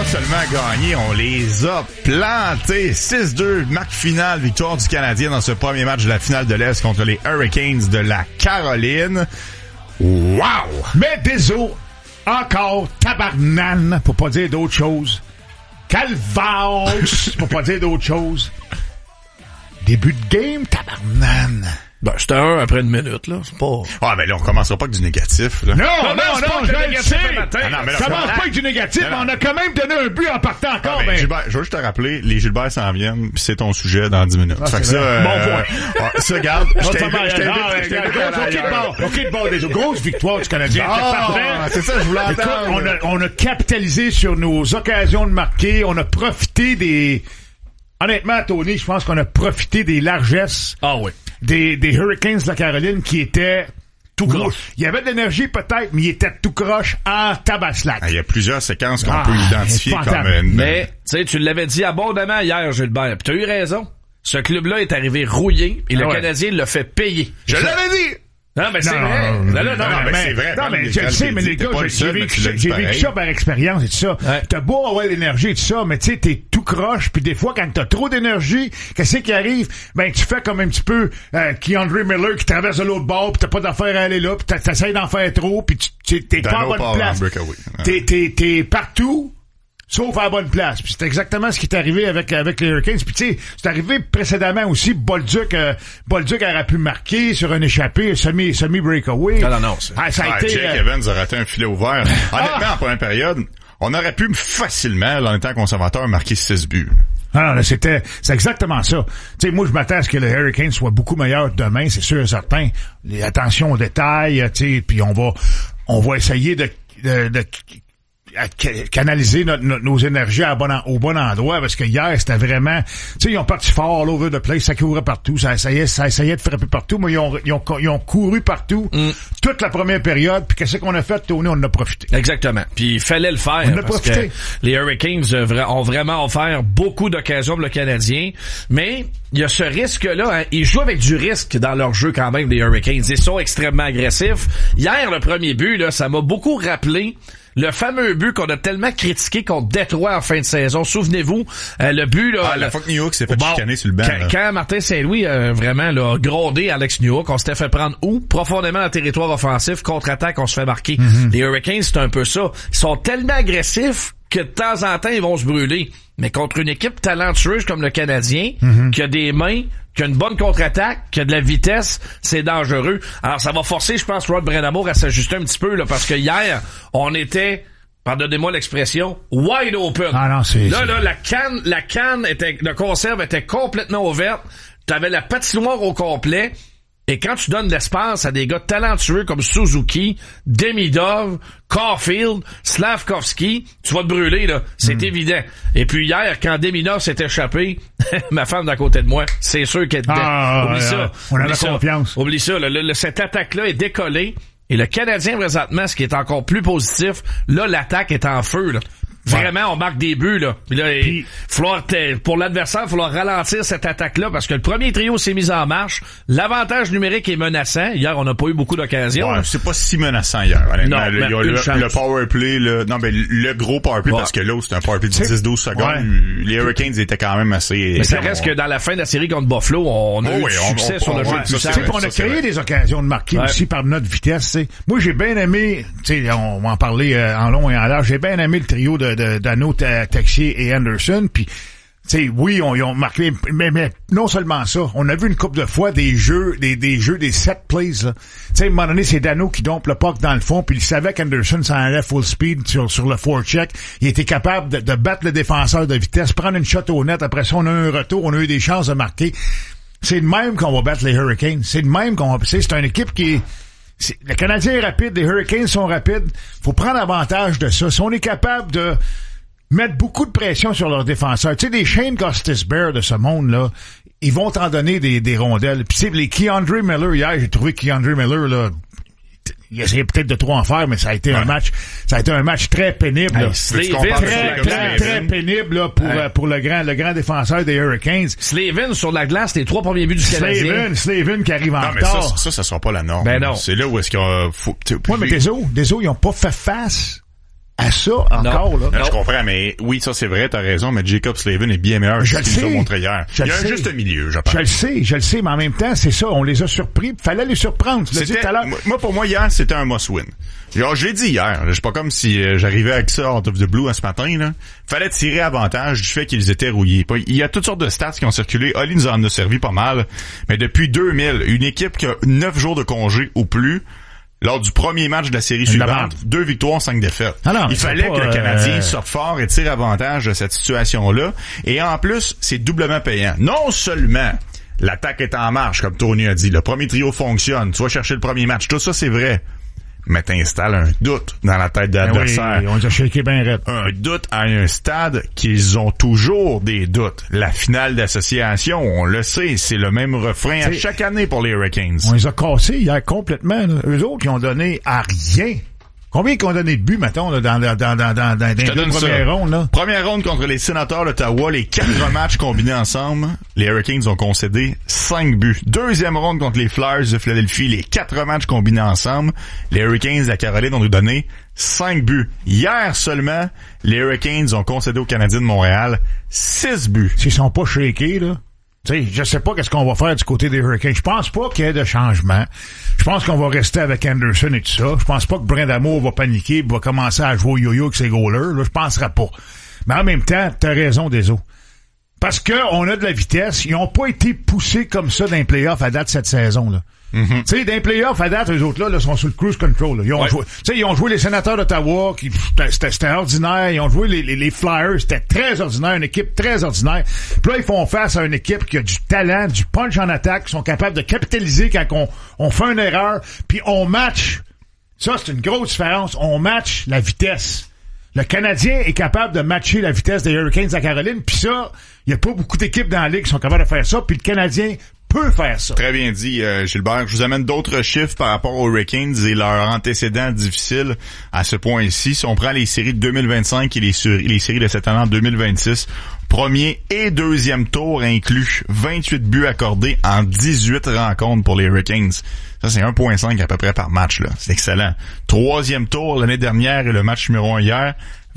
seulement gagné, on les a plantés. 6-2, marque finale, victoire du Canadien dans ce premier match de la finale de l'Est contre les Hurricanes de la Caroline. Wow! Mais désolé, encore tabarnane, pour pas dire d'autre chose. Calvados, pour pas dire d'autre chose. Début de game, tabarnane. Ben, c'était un après une minute, là. C'est pas... Ah, mais là, on commencera pas avec du négatif, là. Non, je le négatif sais. le matin. Ah, non, mais là, Commence pas avec du négatif, mais on a quand même donné un but en partant encore. Ben, Gilbert, je veux juste te rappeler, les Gilbert s'en viennent, pis c'est ton sujet dans 10 minutes. Fait que ça, bon point. Ça, garde, je OK, bon, des grosses victoires du Canadien. C'est ça, je voulais entendre. Écoute, on a capitalisé sur nos occasions de marquer. On a profité des... Honnêtement, Tony, je pense qu'on a profité des largesses. Ah oui. Des Hurricanes de la Caroline qui étaient tout croche. Il y avait de l'énergie peut-être, mais il était tout croche en tabaslac. Il y a plusieurs séquences qu'on peut identifier comme une... Mais, tu sais, tu l'avais dit abondamment hier, Gilbert, pis t'as eu raison. Ce club-là est arrivé rouillé et le Canadien l'a fait payer. Je l'avais dit! Non, mais c'est vrai. Non, mais c'est vrai. Non, mais je le sais, mais les gars, j'ai vécu ça par expérience et tout ça. Ouais. T'as beau avoir l'énergie et tout ça, mais tu sais, t'es tout croche, puis des fois, quand t'as trop d'énergie, qu'est-ce qui arrive? Ben, tu fais comme un petit peu Keandre Miller qui traverse de l'autre bord, pis t'as pas d'affaire à aller là, pis t'essayes d'en faire trop, pis t'es pas à bonne place. T'es partout, sauf à la bonne place. Puis c'est exactement ce qui est arrivé avec les Hurricanes. Puis tu sais, c'est arrivé précédemment aussi. Bolduc aurait pu marquer sur un échappé, semi-breakaway. Non. Ça a été... Jake Evans a raté un filet ouvert. Honnêtement, en première période, on aurait pu facilement, en étant conservateur, marquer 6 buts. Ah non, c'est exactement ça. Tu sais, moi, je m'attends à ce que les Hurricanes soient beaucoup meilleurs demain, c'est sûr et certain. Attention aux détails, tu sais, puis on va essayer de canaliser nos énergies au bon endroit, parce que hier, c'était vraiment... Tu sais, ils ont parti fort, all over the place, ça courait partout, ça essayait de frapper partout, mais ils ont couru partout toute la première période, puis qu'est-ce qu'on a fait, Tony? On en a profité. Exactement. Puis il fallait le faire. On a profité. Les Hurricanes ont vraiment offert beaucoup d'occasions pour le Canadien, mais il y a ce risque-là. Hein. Ils jouent avec du risque dans leur jeu quand même, les Hurricanes. Ils sont extrêmement agressifs. Hier, le premier but, là, ça m'a beaucoup rappelé le fameux but qu'on a tellement critiqué contre Détroit en fin de saison. Souvenez-vous, le but... là, la fois que New York s'est fait chicaner sur le banc. Quand Martin Saint-Louis vraiment là, grondé Alex Newhook, on s'était fait prendre profondément en territoire offensif, contre-attaque, on se fait marquer. Les Hurricanes, c'est un peu ça. Ils sont tellement agressifs que de temps en temps, ils vont se brûler. Mais contre une équipe talentueuse comme le Canadien, qui a des mains, qui a une bonne contre-attaque, qui a de la vitesse, c'est dangereux. Alors, ça va forcer, je pense, Rod Brind'Amour à s'ajuster un petit peu, là, parce que hier, on était, pardonnez-moi l'expression, wide open. Ah non, Là, la canne de conserve était complètement ouverte. T'avais la patinoire au complet. Et quand tu donnes l'espace à des gars talentueux comme Suzuki, Demidov, Caulfield, Slavkovski, tu vas te brûler, là. C'est évident. Et puis hier, quand Demidov s'est échappé, ma femme d'à côté de moi, c'est sûr qu'elle était... Oublie ça. On avait confiance. Oublie ça. Cette attaque-là est décollée. Et le Canadien, présentement, ce qui est encore plus positif, là, l'attaque est en feu, là. Vraiment, on marque des buts, là. Puis, pour l'adversaire, il va falloir ralentir cette attaque-là parce que le premier trio s'est mis en marche. L'avantage numérique est menaçant. Hier, on n'a pas eu beaucoup d'occasions. Ouais, c'est pas si menaçant hier. Non, il y a le power play, le gros power play, parce que là, c'est un power play de 10-12 secondes. Ouais. Les Hurricanes étaient quand même assez... Mais ça reste que dans la fin de la série contre Buffalo, on a eu du succès sur le jeu de puissance. On a créé des occasions de marquer aussi par notre vitesse. T'sais. Moi, j'ai bien aimé, on va en parler en long et en large, j'ai bien aimé le trio de Dano, Texier et Anderson, puis tu sais, oui, ils ont marqué, mais non seulement ça, on a vu une couple de fois des set plays, là. Tu sais, à un moment donné, c'est Dano qui dompe le puck dans le fond, puis il savait qu'Anderson s'en allait full speed sur le forecheck. Il était capable de battre le défenseur de vitesse, prendre une shot au net, après ça, on a eu un retour, on a eu des chances de marquer. C'est de même qu'on va battre les Hurricanes. C'est de même qu'on va, c'est une équipe qui est... Le Canadien est rapide, les Hurricanes sont rapides. Faut prendre avantage de ça. Si on est capable de mettre beaucoup de pression sur leurs défenseurs, tu sais, des Shane Gostisbehere de ce monde-là, ils vont t'en donner des rondelles. Puis c'est les Keandre Miller hier, j'ai trouvé Keandre Miller, là, il essayait peut-être de trop en faire, mais ça a été un match très pénible, là. Très pénible, là, pour le grand défenseur des Hurricanes. Slavin sur la glace, les 3 premiers buts du Canadien. Slavin qui arrive en retard. Non, mais ça sera pas la norme. Ben non. C'est là où est-ce qu'il faut... Ouais, mais des os, ils ont pas fait face à ça encore, là. Non, je comprends, mais oui, ça c'est vrai, t'as raison, mais Jaccob Slavin est bien meilleur que ce qu'ils nous ont montré hier. Il y a un juste milieu, je pense. Je le sais, mais en même temps, c'est ça, on les a surpris, fallait les surprendre, tu l'as dit tout à l'heure. Moi, pour moi, hier, c'était un must-win. Je l'ai dit hier, c'est pas comme si j'arrivais avec ça out of the blue ce matin, là. Fallait tirer avantage du fait qu'ils étaient rouillés. Il y a toutes sortes de stats qui ont circulé. Oli nous en a servi pas mal, mais depuis 2000, une équipe qui a 9 jours de congé ou plus, lors du premier match de la série suivante, 2 victoires, 5 défaites. Il fallait que le Canadien sorte fort et tire avantage de cette situation-là. Et en plus, c'est doublement payant. Non seulement l'attaque est en marche, comme Tony a dit, le premier trio fonctionne, tu vas chercher le premier match, tout ça c'est vrai. Mais t'installes un doute dans la tête de l'adversaire. Oui, on les a shaké bien raide. Un doute à un stade qu'ils ont toujours des doutes. La finale d'association, on le sait, c'est le même refrain à chaque année pour les Hurricanes. On les a cassés hier complètement. Là. Eux autres, ils ont donné à rien. Combien qu'ils ont donné de buts, mettons, là, dans les deux premières rondes, là? Première ronde contre les Sénateurs d'Ottawa, les 4 matchs combinés ensemble, les Hurricanes ont concédé 5 buts. Deuxième ronde contre les Flyers de Philadelphie, les 4 matchs combinés ensemble, les Hurricanes de la Caroline ont donné 5 buts. Hier seulement, les Hurricanes ont concédé aux Canadiens de Montréal 6 buts. S'ils sont pas shakés, là. T'sais, je sais pas qu'est-ce qu'on va faire du côté des Hurricanes. Je pense pas qu'il y ait de changement. Je pense qu'on va rester avec Anderson et tout ça. Je pense pas que Brindamour va paniquer et va commencer à jouer au yo-yo avec ses goalers. Là, je penserais pas. Mais en même temps, t'as raison, Deso. Parce que on a de la vitesse. Ils ont pas été poussés comme ça dans les playoffs à date cette saison, là. Tu sais, dans les playoffs à date, eux autres là, sont sur le cruise control, là. Ils ont joué, tu sais, ils ont joué les Sénateurs d'Ottawa, qui, c'était ordinaire. Ils ont joué les Flyers, c'était très ordinaire, une équipe très ordinaire. Puis là, ils font face à une équipe qui a du talent, du punch en attaque, qui sont capables de capitaliser quand on fait une erreur, puis on match. Ça, c'est une grosse différence. On match la vitesse. Le Canadien est capable de matcher la vitesse des Hurricanes à Caroline, puis ça, il y a pas beaucoup d'équipes dans la Ligue qui sont capables de faire ça, puis le Canadien peut faire ça. Très bien dit, Gilbert. Je vous amène d'autres chiffres par rapport aux Hurricanes et leurs antécédents difficiles à ce point-ci. Si on prend les séries de 2025 et les séries de cette année en 2026, premier et deuxième tour inclus, 28 buts accordés en 18 rencontres pour les Hurricanes. Ça, c'est 1.5 à peu près par match, là. C'est excellent. Troisième tour l'année dernière et le match numéro 1 hier,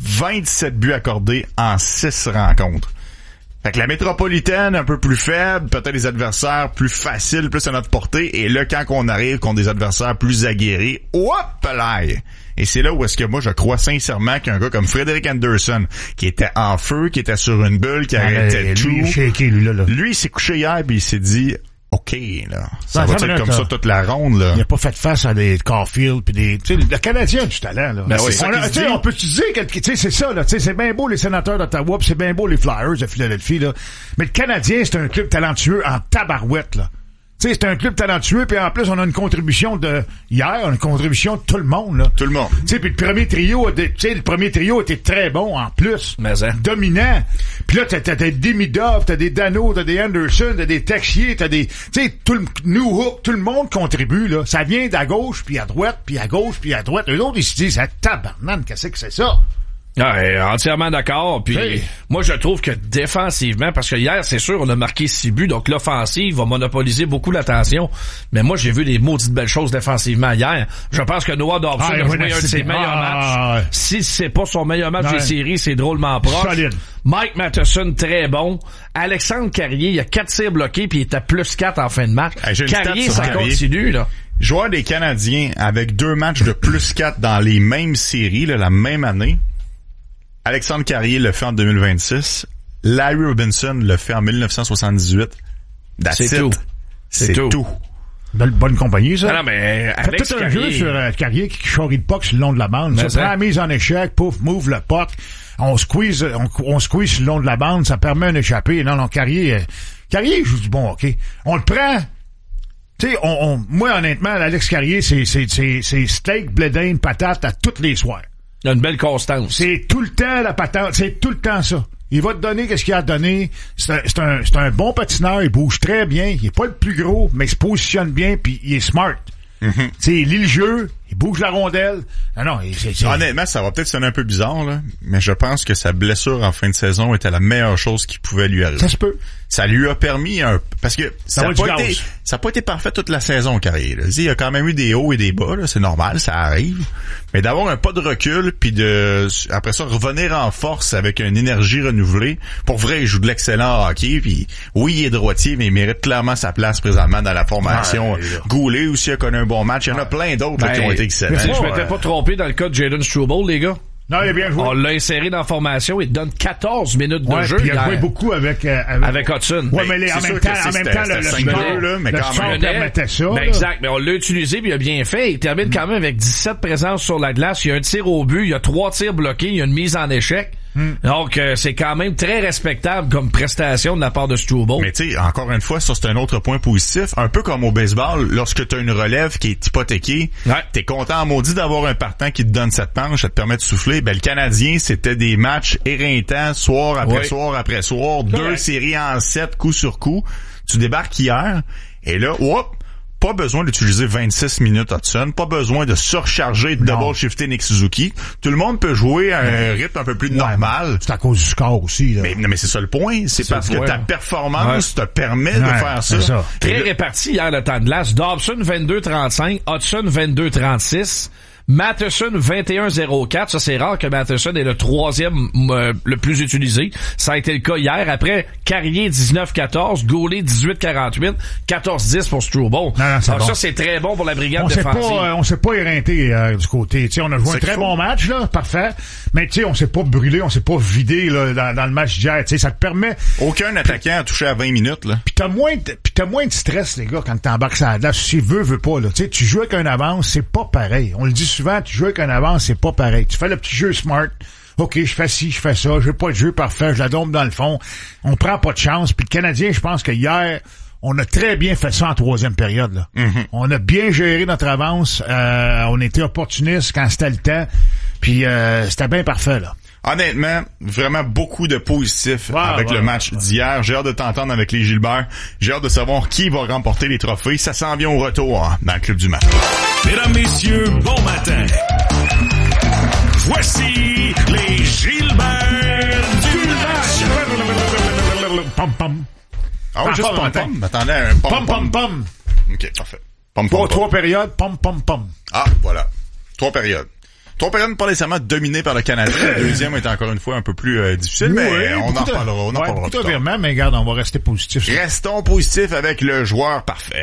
27 buts accordés en 6 rencontres. Fait que la métropolitaine, un peu plus faible, peut-être des adversaires plus faciles, plus à notre portée, et là, quand on arrive contre des adversaires plus aguerris, hop là! Et c'est là où est-ce que moi, je crois sincèrement qu'un gars comme Frederik Anderson, qui était en feu, qui était sur une bulle, qui arrêtait tout, lui, il s'est couché hier, puis il s'est dit, OK, là. Ça va être comme ça toute la ronde, là. Il a pas fait face à des Caulfield pis des, tu sais, le Canadien a du talent, là. Ben oui. On peut te dire que, tu sais, c'est ça, là. Tu sais, c'est bien beau les Sénateurs d'Ottawa pis c'est bien beau les Flyers de Philadelphie, là. Mais le Canadien, c'est un club talentueux en tabarouette, là. Tu sais, c'est un club talentueux, puis en plus, on a une contribution de hier, on a une contribution de tout le monde, là. Tout le monde. Tu sais, puis le premier trio était très bon, en plus. Mais hein. Dominant. Puis là, t'as des Demidov, t'as des Dano, t'as des Anderson, t'as des Texier, t'as des, tu sais, New Hook, tout le monde contribue, là. Ça vient d'à gauche, puis à droite, puis à gauche, puis à droite. Eux autres, ils se disent, tabarnane, qu'est-ce que c'est ça? Ouais, entièrement d'accord. Puis moi, je trouve que défensivement, parce que hier, c'est sûr, on a marqué 6 buts, donc l'offensive va monopoliser beaucoup l'attention. Mais moi, j'ai vu des maudites belles choses défensivement hier. Je pense que Noah Dobson a joué un de ses meilleurs matchs. Si c'est pas son meilleur match des séries, c'est drôlement proche. Solide. Mike Matheson, très bon. Alexandre Carrier, il y a 4 tirs bloqués, puis il était plus 4 en fin de match. Carrier, ça continue, là. Joueur des Canadiens avec 2 matchs de plus 4 dans les mêmes séries, là, la même année. Alexandre Carrier le fait en 2026. Larry Robinson le fait en 1978. C'est tout. C'est tout. Bonne compagnie, ça. Non, mais Alex tout un Carrier... jeu sur Carrier qui charrie le puck sur le long de la bande. Ça prend la mise en échec, pouf, move le puck. On squeeze sur le long de la bande, ça permet un échappé. Non, Carrier joue du bon hockey. On le prend. Tu sais, moi, honnêtement, Alex Carrier, c'est steak, blé d'Inde, patate à tous les soirs. Il y a une belle constance. C'est tout le temps la patente, c'est tout le temps ça. Il va te donner qu'est-ce qu'il a à donner. C'est un bon patineur, il bouge très bien, il est pas le plus gros, mais il se positionne bien puis il est smart. Tu sais, il lit le jeu, il bouge la rondelle. Ah non, honnêtement, ça va peut-être sonner un peu bizarre, là, mais je pense que sa blessure en fin de saison était la meilleure chose qui pouvait lui arriver. Ça se peut. Ça lui a permis parce que ça a pas été parfait toute la saison, Carrier. Là. Il y a quand même eu des hauts et des bas, là, c'est normal, ça arrive. Mais d'avoir un pas de recul, puis après ça revenir en force avec une énergie renouvelée. Pour vrai, il joue de l'excellent hockey. Puis oui, il est droitier, mais il mérite clairement sa place présentement dans la formation. Goulet aussi a connu un bon match. Il y en a plein d'autres qui ont été excellents. Je m'étais pas trompé dans le cas de Jaden Struble, les gars. Non, il a bien joué. On l'a inséré dans la formation, il te donne 14 minutes de jeu. Il a joué beaucoup avec Hudson. Ouais, mais en même temps, le sport, là, mais quand même permettait ça. Exact, mais on l'a utilisé puis il a bien fait. Il termine quand même avec 17 présences sur la glace. Il y a un tir au but, il y a 3 tirs bloqués, il y a une mise en échec. Donc, c'est quand même très respectable comme prestation de la part de Struble. Mais tu sais, encore une fois, ça c'est un autre point positif. Un peu comme au baseball, lorsque tu as une relève qui est hypothéquée, t'es content en maudit d'avoir un partant qui te donne cette planche, ça te permet de souffler. Ben, le Canadien, c'était des matchs éreintants, soir après soir après soir, 2 séries en 7, coup sur coup. Tu débarques hier, et là, pas besoin d'utiliser 26 minutes Hudson, pas besoin de surcharger, de double-shifter Nick Suzuki. Tout le monde peut jouer à un rythme un peu plus normal. C'est à cause du score aussi, là. Mais c'est ça le point. C'est parce que ta performance te permet de faire ça. Très réparti hier le temps de glace. Dobson 22-35, Hudson 22-36. Matheson 21-04, ça c'est rare que Matheson est le 3e le plus utilisé. Ça a été le cas hier. Après, Carrier 19-14, Goulet 18-48, 14-10 pour Struble. Alors ça c'est très bon pour la brigade défensive. On s'est pas éreinté du côté. T'sais, on a joué un très bon match, là, parfait. Mais tu sais, on s'est pas brûlé, on s'est pas vidé là, dans le match d'hier. Tu sais, ça te permet. Aucun attaquant a touché à 20 minutes là. Puis t'as moins de stress, les gars, quand t'embarques sur la glace. Si veux pas là. Tu sais, tu joues avec un avance, c'est pas pareil. On le dit souvent, tu joues avec un avance, c'est pas pareil. Tu fais le petit jeu smart. OK, je fais ci, je fais ça. J'ai pas de jeu parfait, je la dompe dans le fond. On prend pas de chance. Puis le Canadien, je pense que hier, on a très bien fait ça en 3e période. Là. On a bien géré notre avance. On était opportuniste quand c'était le temps. Puis c'était bien parfait, là. Honnêtement, vraiment beaucoup de positifs avec le match d'hier. J'ai hâte de t'entendre avec les Gilbert. J'ai hâte de savoir qui va remporter les trophées. Ça s'en vient au retour dans le Club du match. Mesdames, messieurs, bon matin. Voici les Gilbert du match. Pom pom. Ah oui, juste pom pom. M'attendais à un pom pom pom. OK, parfait. Pom pom. 3 périodes, pom pom pom. Ah, voilà. 3 périodes. 3 périodes pas nécessairement dominées par le Canadien. La deuxième est encore une fois un peu plus difficile, mais on en parlera. On en parlera plus tard. Mais regarde, on va rester positif. Restons positifs avec le joueur parfait.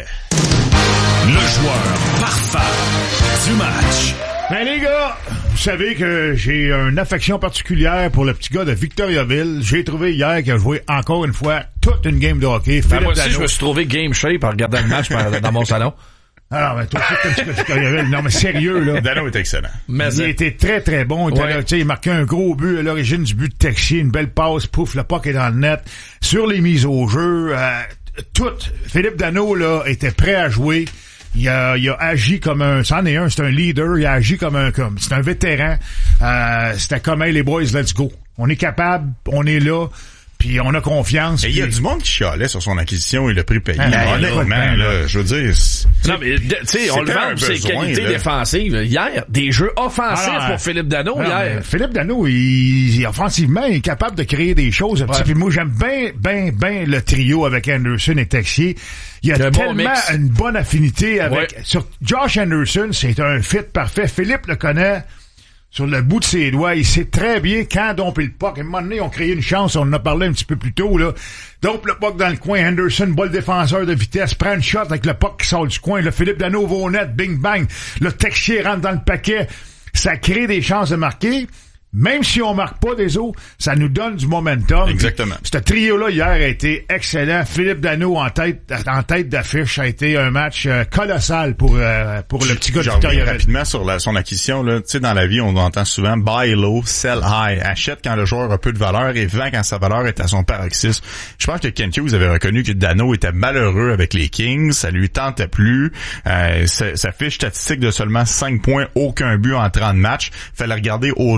Le joueur parfait du match. Ben les gars, vous savez que j'ai une affection particulière pour le petit gars de Victoriaville. J'ai trouvé hier qu'il a joué encore une fois toute une game de hockey. Moi aussi, je me suis trouvé game shape en regardant le match dans mon salon. Alors, mais toi aussi, t'as un petit peu de Victoriaville. Non, mais sérieux, là. Dano est excellent. Mais il était très, très bon. Il marquait un gros but à l'origine du but de Texier, une belle passe, pouf, le puck est dans le net. Sur les mises au jeu, Philippe Danault, là, était prêt à jouer. Il a agi comme c'est un leader, il a agi c'est un vétéran. C'était comme, hey, les boys, let's go. On est capable, on est là. Puis on a confiance. Et il y a du monde qui chialait sur son acquisition et le prix payé. Honnêtement, là, je veux dire... Non, mais tu sais, on le vend pour ses qualités défensive. Hier, des jeux offensifs pour Philippe Danault. Hier. Philippe Danault, offensivement, il est capable de créer des choses. Puis moi, j'aime bien le trio avec Anderson et Texier. Il y a tellement une bonne affinité avec... Sur Josh Anderson, c'est un fit parfait. Philippe le connaît sur le bout de ses doigts. Il sait très bien quand domper le puck. À un moment donné, on créé une chance. On en a parlé un petit peu plus tôt, là. Dompe le puck dans le coin. Anderson, bas le défenseur de vitesse. Prend une shot avec le puck qui sort du coin. Le Philippe Danault va au net. Bing, bang. Le Texier rentre dans le paquet. Ça crée des chances de marquer. Même si on marque pas des autres, ça nous donne du momentum. Exactement. Ce trio-là, hier, a été excellent. Philippe Danault en tête d'affiche, ça a été un match colossal pour le petit gars de Victoriaville. Rapidement sur son acquisition, là, tu sais, dans la vie, on entend souvent buy low, sell high. Achète quand le joueur a peu de valeur et vend quand sa valeur est à son paroxysme. Je pense que Ken Hughes avait reconnu que Danault était malheureux avec les Kings, ça lui tentait plus. Sa fiche statistique de seulement 5 points, aucun but en 30 matchs. Fallait regarder au-delà de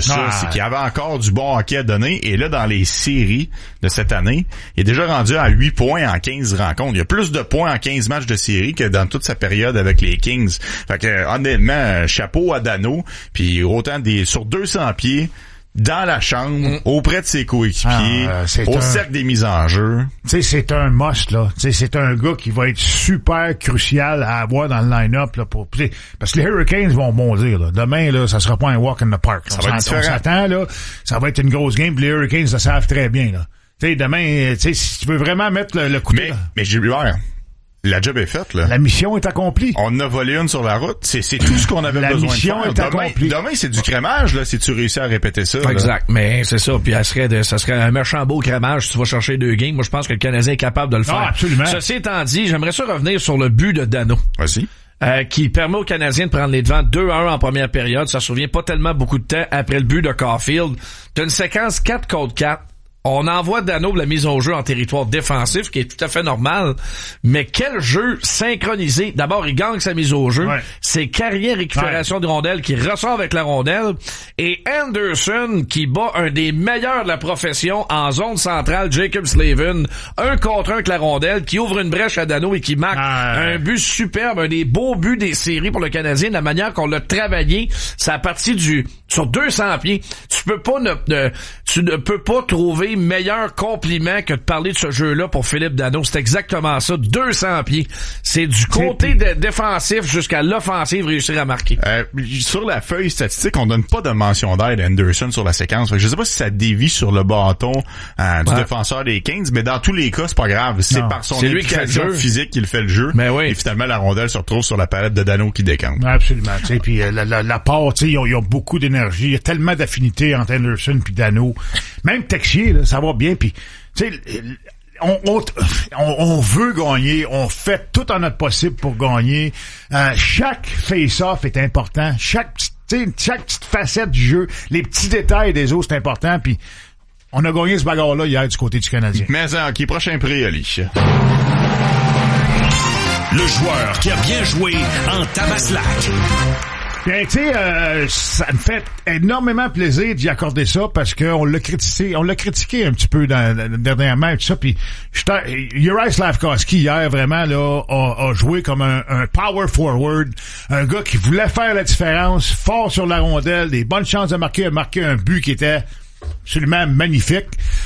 ça, c'est qu'il y avait encore du bon hockey à donner. Et là, dans les séries de cette année, il est déjà rendu à 8 points en 15 rencontres. Il y a plus de points en 15 matchs de série que dans toute sa période avec les Kings. Fait que, honnêtement, chapeau à Danault. Puis autant sur 200 pieds, dans la chambre, auprès de ses coéquipiers, au cercle des mises en jeu. Tu sais, c'est un must, là. Tu sais, c'est un gars qui va être super crucial à avoir dans le line-up, là, parce que les Hurricanes vont bondir, là. Demain, là, ça sera pas un walk in the park. On s'attend, là. Ça va être une grosse game, pis les Hurricanes le savent très bien, là. Tu sais, demain, tu sais, si tu veux vraiment mettre le couteau. Mais Gilbert, la job est faite, là. La mission est accomplie. On a volé une sur la route. C'est tout ce qu'on avait besoin de faire. La mission est accomplie. Demain, c'est du crémage, là, si tu réussis à répéter ça. Exact. Là. Mais c'est ça. Puis ça serait un méchant beau crémage si tu vas chercher 2 games. Moi, je pense que le Canadien est capable de le faire. Absolument. Ceci étant dit, j'aimerais ça revenir sur le but de Danault. Vas-y. Qui permet aux Canadiens de prendre les devants 2-1 en première période. Ça se souvient pas tellement beaucoup de temps après le but de Caulfield. T'as une séquence 4 contre 4. On envoie Danault la mise au jeu en territoire défensif, qui est tout à fait normal. Mais quel jeu synchronisé. D'abord, il gagne sa mise au jeu. Ouais. C'est carrière récupération de rondelle qui ressort avec la rondelle. Et Anderson qui bat un des meilleurs de la profession en zone centrale, Jacob Slavin. 1 contre 1 avec la rondelle, qui ouvre une brèche à Danault et qui marque un but superbe, un des beaux buts des séries pour le Canadien. La manière qu'on l'a travaillé, ça a parti sur 200 pieds. Tu ne peux pas trouver meilleur compliment que de parler de ce jeu-là pour Philippe Danault. C'est exactement ça. 200 pieds. C'est du côté défensif jusqu'à l'offensive réussir à marquer. Sur la feuille statistique, on donne pas de mention d'aide à Anderson sur la séquence. Je sais pas si ça dévie sur le bâton du défenseur des Kings, mais dans tous les cas, c'est pas grave. C'est par son implication physique qu'il fait le jeu. Mais oui. Et finalement, la rondelle se retrouve sur la palette de Danault qui décante. Absolument. Puis la part, ils ont beaucoup d'énergie. Il y a tellement d'affinités entre Anderson puis Danault. Même Texier, là, ça va bien, puis tu sais, on veut gagner, on fait tout en notre possible pour gagner. Chaque face-off est important, chaque petite facette du jeu, les petits détails des autres, c'est important, puis on a gagné ce bagarre-là hier du côté du Canadien. Mais qui prochain prix, Ali? Le joueur qui a bien joué en Tabaslac. Bien, tu sais, ça me fait énormément plaisir d'y accorder ça parce que on l'a critiqué un petit peu dernièrement et tout ça. Puis, Juraj Slafkovský hier vraiment là a joué comme un power forward, un gars qui voulait faire la différence, fort sur la rondelle, des bonnes chances de marquer un but qui était absolument magnifique.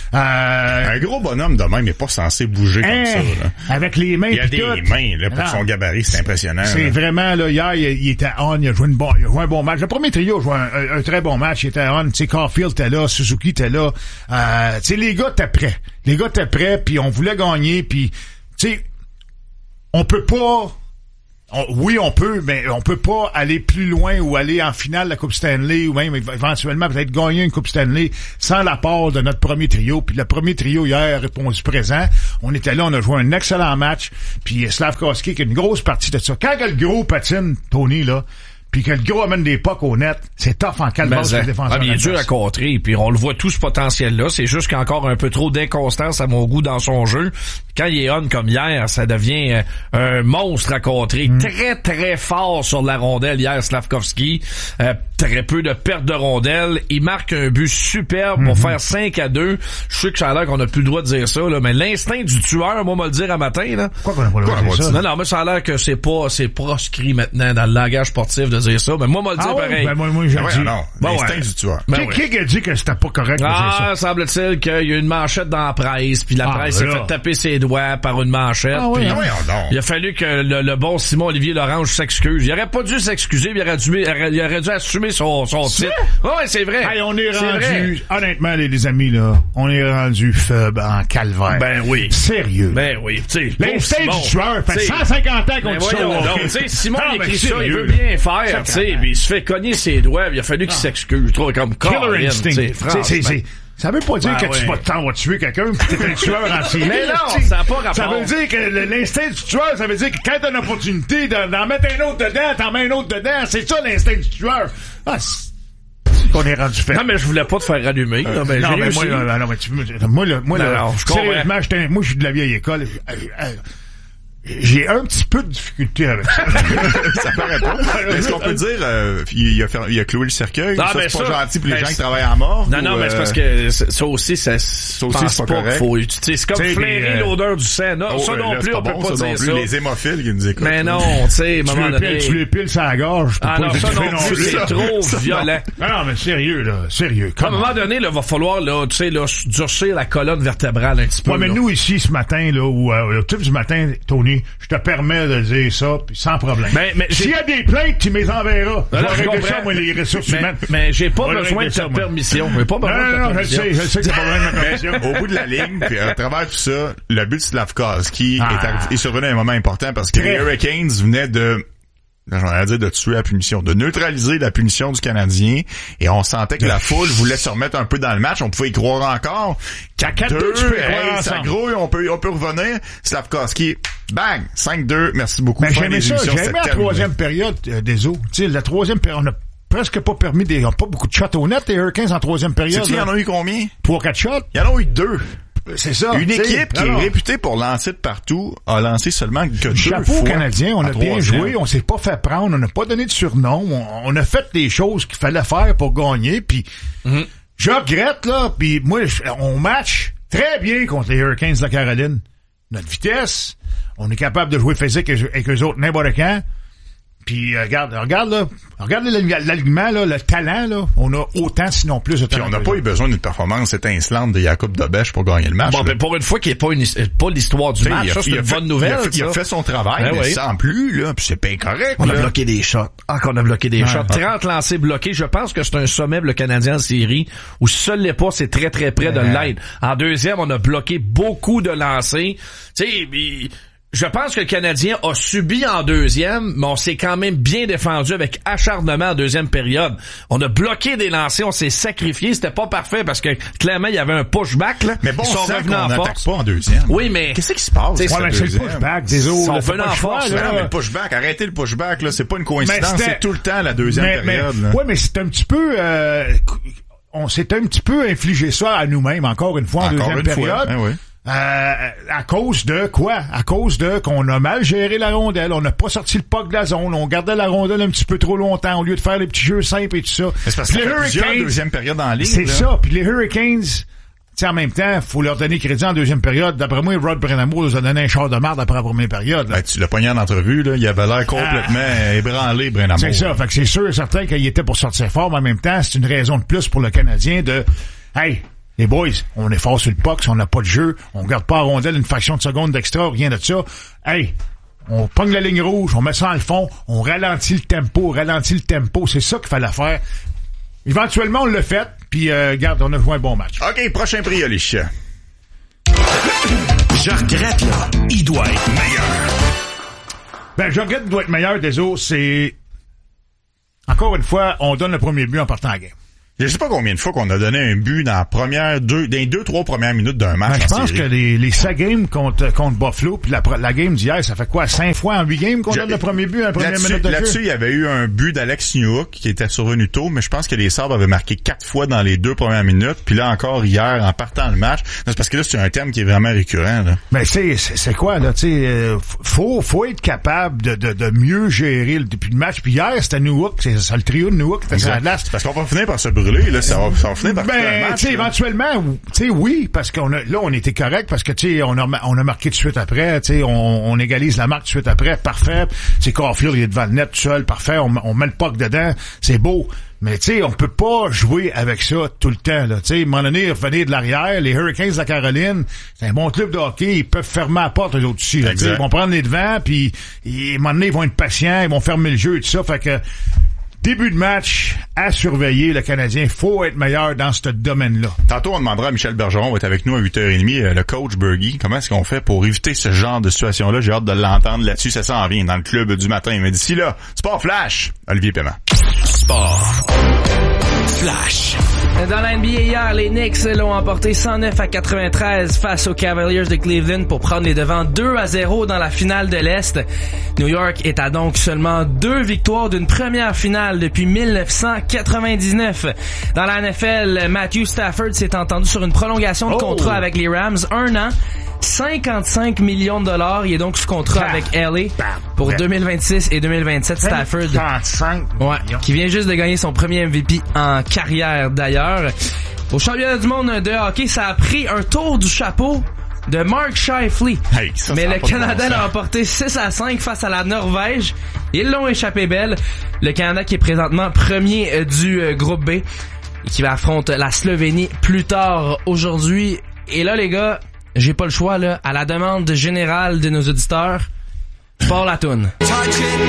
Un gros bonhomme de même n'est pas censé bouger comme ça. Là. Avec les mains. Il a des mains là, pour son gabarit, c'est impressionnant. C'est vraiment, là, hier, il était on, il a joué un bon match. Le premier trio a joué un très bon match, il était on. Tu sais, Caulfield était là, Suzuki était là. Tu sais, les gars étaient prêts. Les gars étaient prêts, puis on voulait gagner, puis tu sais, on peut pas... Oui, on peut, mais on peut pas aller plus loin ou aller en finale de la Coupe Stanley ou même éventuellement peut-être gagner une Coupe Stanley sans l'apport de notre premier trio. Puis le premier trio hier a répondu présent. On était là, on a joué un excellent match. Puis Slafkovský qui a une grosse partie de ça. Quand le gros patine, Tony, là, puis que le gros amène des pucks au net, c'est tough en calmage sur le défenseur. Il est dur à contrer, puis on le voit tout ce potentiel-là. C'est juste qu'il y a encore un peu trop d'inconstance à mon goût dans son jeu. Quand il est on comme hier, ça devient un monstre à contrer. Très, très fort sur la rondelle hier, Slafkovský. Très peu de perte de rondelle. Il marque un but superbe pour faire 5-2. Je sais que ça a l'air qu'on n'a plus le droit de dire ça, là, mais l'instinct du tueur, moi, me le dire à matin, là. Pourquoi qu'on n'a pas le droit de dire ça? Non, mais ça a l'air que c'est proscrit maintenant dans le langage sportif de dire ça. Mais moi, me le dire pareil. Ben, moi, j'ai dit. Non, l'instinct du tueur. Qui a dit que c'était pas correct de dire ça? Semble-t-il qu'il y a une manchette dans la presse, puis la presse s'est fait taper ses doigts par une manchette. Il a fallu que le bon Simon Olivier Lorange s'excuse. Il aurait pas dû s'excuser, il aurait dû assumer son titre. Ouais, c'est vrai. Hey, on est rendu, honnêtement, les amis, là, on est rendu faible en calvaire. Ben oui. Sérieux. Ben oui. L'instinct du tueur fait 150 ans qu'on dit ça. Simon, il écrit ça, il veut bien faire, tu sais, puis il se fait cogner ses doigts, il a fallu qu'il s'excuse. Trop comme Killer Instinct. Ça veut pas dire que tu vas tuer quelqu'un pis t'es un tueur en série. Mais non, ça n'a pas rapport. Ça veut dire que l'instinct du tueur, ça veut dire que quand t'as une opportunité d'en mettre un autre dedans, t'en mets un autre dedans. C'est ça l'instinct du tueur. Qu'on est rendu fait. Non, mais je voulais pas te faire allumer. Non, mais moi, sérieusement, moi, je suis de la vieille école. J'ai un petit peu de difficulté avec ça. Ça paraît pas. Est-ce qu'on peut dire, il a cloué le cercueil? Non, ça, mais c'est pas gentil pour les gens c'est- qui travaillent à mort? Non, mais c'est parce que ça aussi, c'est pas correct. Faut, c'est comme flairer l'odeur du sang. Non, ça non là, plus, c'est on peut bon, pas ça dire non plus. ça. Les hémophiles qui nous écoutent. Mais non, tu sais, à un moment donné. Tu les piles sur la gorge. Ah non, ça non plus, c'est trop violent. Non, mais sérieux, là. Sérieux. À un moment donné, là, va falloir, là, tu sais, là, durcir la colonne vertébrale un petit peu. Ouais, mais là. nous, ici, ce matin, là, ou le type du matin, Tony, je te permets de dire ça, puis sans problème. Mais s'il y a des plaintes, tu me les enverras. Je vais je régler comprends. ça, moi, les ressources humaines. Mais j'ai pas On va besoin de régler ça, ta moi. permission. J'ai pas besoin de ta Non, je permission. sais que t'as pas besoin de ma permission. Au bout de la ligne, puis à travers tout ça, le but de Slavkovski Ah. est survenu à un moment important parce que les Hurricanes venaient j'en dire de tuer la punition, de neutraliser la punition du Canadien, et on sentait que la foule voulait se remettre un peu dans le match, on pouvait y croire encore. 4-2, tu peux y croire ça ensemble. grouille, on peut revenir. Slavkovski, bang, 5-2, merci beaucoup. Mais Fin j'aimais des ça, émissions, j'aimais c'était la terminé. troisième période des eaux. Tu sais, la troisième période, on a presque pas permis ils ont pas beaucoup de shots au net, les Hurricanes en troisième période. Sais-tu, il y en a eu combien? 3-4 shots. Il y en a eu 2. C'est ça. Une t'sais. équipe qui est réputée pour lancer de partout a lancé seulement que 2 Chapeau fois. aux Canadiens, on en a bien troisième. joué, on s'est pas fait prendre, on n'a pas donné de surnom, on a fait les choses qu'il fallait faire pour gagner, puis je regrette, là, puis moi, on match très bien contre les Hurricanes de la Caroline. Notre vitesse, on est capable de jouer physique avec eux autres n'importe quand. Puis regarde là, regardez l'alignement là, le talent là, on a autant sinon plus de Puis talent. on n'a pas eu besoin d'une performance étincelante de Jacob Dobèche pour gagner le match. Bon, là. ben, pour une fois qu'il n'y ait pas l'histoire du match, ça, c'est une bonne nouvelle. Il a fait son travail, Ben mais oui. sans plus, là, puis c'est pas incorrect. On a là. bloqué des shots. Qu'on a bloqué des shots. 30 lancés bloqués. Je pense que c'est un sommet pour le Canadien en série où si ça l'est pas, c'est très très près de l'aide. En deuxième, on a bloqué beaucoup de lancers. Tu sais, je pense que le Canadien a subi en deuxième, mais on s'est quand même bien défendu avec acharnement en deuxième période. On a bloqué des lancers, on s'est sacrifié. C'était pas parfait parce que clairement, il y avait un pushback, là. Mais bon, Ils sont on sent revenus qu'on en n'attaque force. pas en deuxième. Oui, mais Qu'est-ce qui se passe? T'sais, Ouais, mais c'est le pushback des autres. Ils sont là, venus pas en le choix, force, là. Non, mais le pushback, arrêtez le pushback, là, c'est pas une coïncidence, c'était- c'est tout le temps la deuxième période, là. Ouais, mais c'est un petit peu, on s'est un petit peu infligé ça à nous-mêmes, encore une fois, en Encore deuxième une période. fois, hein, oui. À cause de quoi? À cause de qu'on a mal géré la rondelle, on n'a pas sorti le puck de la zone, on gardait la rondelle un petit peu trop longtemps au lieu de faire les petits jeux simples et tout ça. C'est parce Puis qu'il y les a plusieurs Hurricanes, deuxième période en ligne. c'est là. ça. Puis les Hurricanes, tu sais, en même temps, faut leur donner crédit en deuxième période. D'après moi, Rod Brennamo nous a donné un char de marde après la première période. là. Ben, tu l'as pogné en entrevue, là, il avait l'air complètement ébranlé, Brennamo. C'est ça. Fait que c'est sûr et certain qu'il était pour sortir fort, mais en même temps, c'est une raison de plus pour le Canadien de, hey, les boys, on est fort sur le puck, si on n'a pas de jeu, on garde pas à rondelle une fraction de seconde d'extra, rien de ça. Hey, on pogne la ligne rouge, on met ça dans le fond, on ralentit le tempo, c'est ça qu'il fallait faire. Éventuellement, on l'a fait, puis regarde, on a joué un bon match. OK, prochain prix, Alicia. Je regrette, là. Il doit être meilleur. Ben, je regrette qu'il doit être meilleur des autres, c'est... Encore une fois, on donne le premier but en partant à la game. Je sais pas combien de fois qu'on a donné un but dans les 2-3 premières minutes d'un match. Ben, je en pense série. que les 5 games contre Buffalo, puis la game d'hier, ça fait quoi? 5 fois en 8 games qu'on donne le premier but en première minute de Là-dessus, jeu? il y avait eu un but d'Alex Newhook qui était survenu tôt, mais je pense que les Sabres avaient marqué 4 fois dans les 2 premières minutes. Puis là encore hier, en partant le match, c'est parce que là, c'est un thème qui est vraiment récurrent. Là. Mais c'est quoi, là? Tu sais, faut être capable de mieux gérer le début de match. Puis hier, c'était Newhook, c'est ça, le trio de Newhook qui était sur la glace. Parce qu'on va finir par se brûler, là. Ça va finir par couper le Ben, match. tu sais, là. éventuellement, tu sais, oui, parce on était correct, parce que, tu sais, on a marqué tout de suite après, tu sais, on égalise la marque tout de suite après, parfait. C'est Caulfield, il est devant le net tout seul, parfait, on met le puck dedans, c'est beau. Mais, tu sais, on peut pas jouer avec ça tout le temps, là. Tu sais, à un moment donné, revenir de l'arrière, les Hurricanes de la Caroline, c'est un bon club de hockey, ils peuvent fermer la porte, eux autres aussi, là. Tu sais, ils vont prendre les devants, puis, à un moment donné, ils vont être patients, ils vont fermer le jeu et tout ça, fait que, début de match, à surveiller, le Canadien, faut être meilleur dans ce domaine-là. Tantôt, on demandera à Michel Bergeron, va être avec nous à 8h30, le coach Bergie. Comment est-ce qu'on fait pour éviter ce genre de situation-là? J'ai hâte de l'entendre là-dessus. Ça s'en vient dans le club du matin. Mais d'ici là, Sport Flash, Olivier Paiement. Sport. Flash. Dans la NBA hier, les Knicks l'ont emporté 109-93 face aux Cavaliers de Cleveland pour prendre les devants 2-0 dans la finale de l'Est. New York est à donc seulement 2 victoires d'une première finale depuis 1999. Dans la NFL, Matthew Stafford s'est entendu sur une prolongation de contrat avec les Rams, 1 an. $55 millions. Il est donc sous contrat avec LA pour 2026 et 2027. Stafford. 55 Ouais, qui vient juste de gagner son premier MVP en carrière d'ailleurs. Au championnat du monde de hockey, ça a pris un tour du chapeau de Mark Scheifele. Hey, mais le Canada l'a emporté 6-5 face à la Norvège. Ils l'ont échappé belle. Le Canada qui est présentement premier du groupe B et qui va affronter la Slovénie plus tard aujourd'hui. Et là, les gars, j'ai pas le choix, là. À la demande générale de nos auditeurs, je pars la toune.